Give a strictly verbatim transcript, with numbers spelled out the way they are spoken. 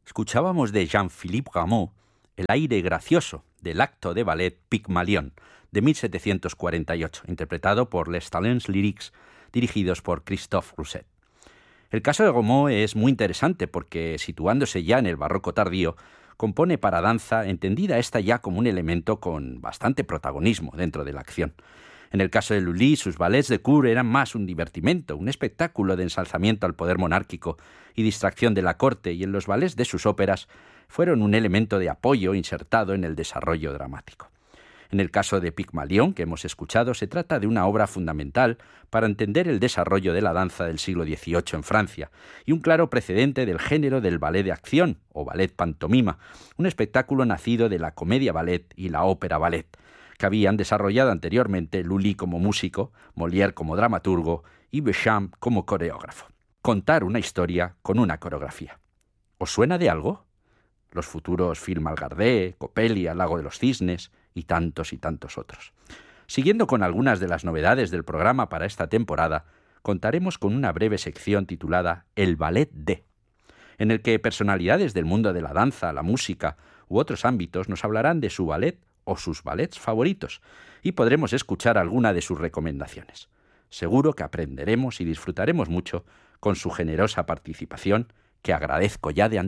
Escuchábamos de Jean-Philippe Rameau el aire gracioso del acto de ballet Pygmalion de mil setecientos cuarenta y ocho, interpretado por Les Talents Lyriques, dirigidos por Christophe Rousset. El caso de Rameau es muy interesante porque, situándose ya en el barroco tardío, compone para danza entendida esta ya como un elemento con bastante protagonismo dentro de la acción. En el caso de Lully, sus ballets de cour eran más un divertimento, un espectáculo de ensalzamiento al poder monárquico y distracción de la corte, y en los ballets de sus óperas fueron un elemento de apoyo insertado en el desarrollo dramático. En el caso de Pygmalion, que hemos escuchado, se trata de una obra fundamental para entender el desarrollo de la danza del siglo dieciocho en Francia y un claro precedente del género del ballet de acción o ballet pantomima, un espectáculo nacido de la comedia ballet y la ópera ballet, que habían desarrollado anteriormente Lully como músico, Molière como dramaturgo y Beauchamp como coreógrafo. Contar una historia con una coreografía. ¿Os suena de algo? Los futuros Film Algardé, Coppelia, Lago de los Cisnes y tantos y tantos otros. Siguiendo con algunas de las novedades del programa para esta temporada, contaremos con una breve sección titulada El Ballet de, en el que personalidades del mundo de la danza, la música u otros ámbitos nos hablarán de su ballet o sus ballets favoritos y podremos escuchar alguna de sus recomendaciones. Seguro que aprenderemos y disfrutaremos mucho con su generosa participación, que agradezco ya de antemano.